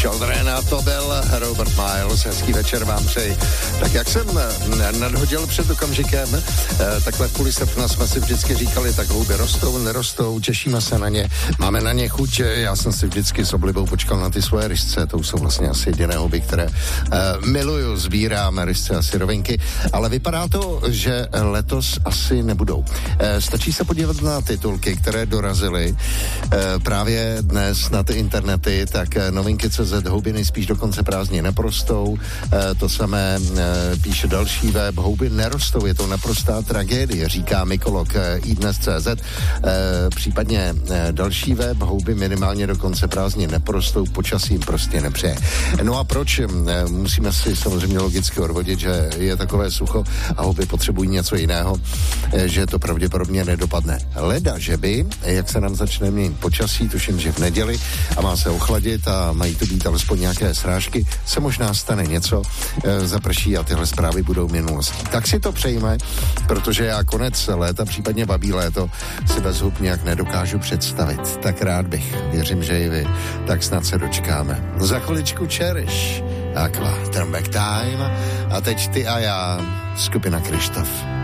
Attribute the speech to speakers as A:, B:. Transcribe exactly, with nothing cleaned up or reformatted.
A: Children, a to byl Robert Miles. Hezký večer vám přeji. Tak jak jsem nadhodil před okamžikem, takhle v půli srpna jsme si vždycky říkali, tak houby rostou, nerostou, těšíme se na ně, máme na ně chuť. Já jsem si vždycky s oblibou počkal na ty svoje ryžce, to jsou vlastně asi jediné houby, které uh, miluju, sbírám ryžce a syrovinky, ale vypadá to, že letos asi nebudou. Uh, stačí se podívat na titulky, které dorazily uh, právě dnes na ty internety, tak uh, novinky tečka cé zet, houby nejspíš do konce prázdnin neporostou, uh, to samé uh, píše další web, houby nerostou, je to naprostá tragédie, říká mykolog uh, i dnes tečka cé zet, uh, případně uh, další web, houby minimálně do konce prázdnin neporostou, počasí jim prostě nepřeje. No a proč? Uh, musíme si samozřejmě logicky odvodit, že je takové sucho a houby potřebují něco jiného, uh, že to pravděpodobně nedopadne. Leda, že by, jak se nám začne měnit počasí, tuším, že v neděli a má se ochladit a mají to být alespoň nějaké srážky, se možná stane něco, e, zaprší a tyhle zprávy budou minulostí. Tak si to přejme, protože já konec léta, případně babí léto, si bez hub nějak nedokážu představit. Tak rád bych, věřím, že i vy, tak snad se dočkáme. Za chviličku Cherish, Aqua, Turn Back Time a teď ty a já, skupina Krištof.